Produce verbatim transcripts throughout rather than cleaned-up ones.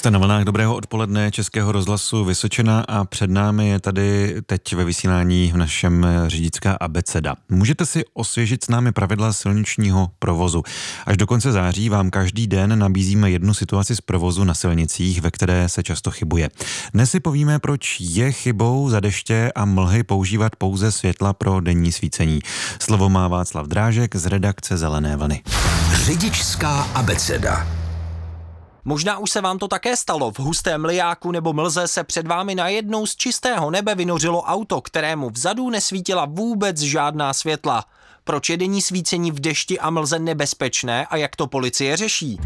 Jste na vlnách dobrého odpoledne Českého rozhlasu Vysočina a před námi je tady teď ve vysílání v našem řidičská abeceda. Můžete si osvěžit s námi pravidla silničního provozu. Až do konce září vám každý den nabízíme jednu situaci z provozu na silnicích, ve které se často chybuje. Dnes si povíme, proč je chybou za deště a mlhy používat pouze světla pro denní svícení. Slovo má Václav Drážek z redakce Zelené vlny. Řidičská abeceda. Možná už se vám to také stalo. V hustém mlijáku nebo mlze se před vámi najednou z čistého nebe vynořilo auto, kterému vzadu nesvítila vůbec žádná světla. Proč je denní svícení v dešti a mlze nebezpečné a jak to policie řeší?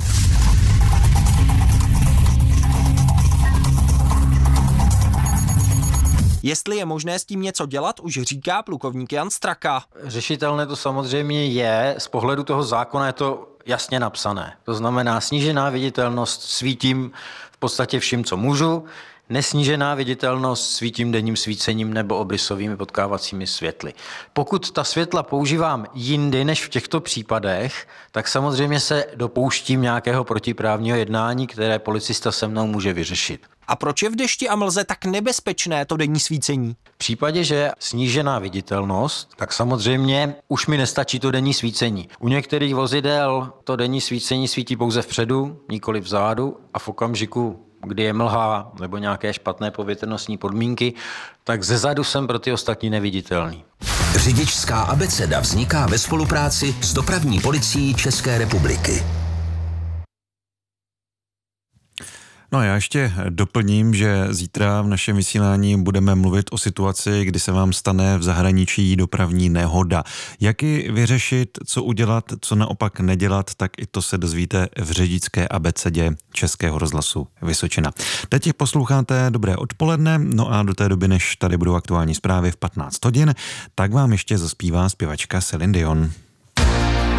Jestli je možné s tím něco dělat, už říká plukovník Jan Straka. Řešitelné to samozřejmě je, z pohledu toho zákona je to jasně napsané. To znamená snížená viditelnost, svítím v podstatě vším, co můžu, nesnížená viditelnost svítím denním svícením nebo obrysovými potkávacími světly. Pokud ta světla používám jindy než v těchto případech, tak samozřejmě se dopouštím nějakého protiprávního jednání, které policista se mnou může vyřešit. A proč je v dešti a mlze tak nebezpečné to denní svícení? V případě, že je snížená viditelnost, tak samozřejmě už mi nestačí to denní svícení. U některých vozidel to denní svícení svítí pouze vpředu, nikoli vzadu a v okamžiku, kdy je mlha nebo nějaké špatné povětrnostní podmínky, tak zezadu jsem pro ty ostatní neviditelný. Řidičská abeceda vzniká ve spolupráci s Dopravní policií České republiky. No a já ještě doplním, že zítra v našem vysílání budeme mluvit o situaci, kdy se vám stane v zahraničí dopravní nehoda. Jak ji vyřešit, co udělat, co naopak nedělat, tak i to se dozvíte v řidičské abecedě Českého rozhlasu Vysočina. Teď posloucháte dobré odpoledne, no a do té doby, než tady budou aktuální zprávy v patnáct hodin, tak vám ještě zaspívá zpěvačka Celine Dion.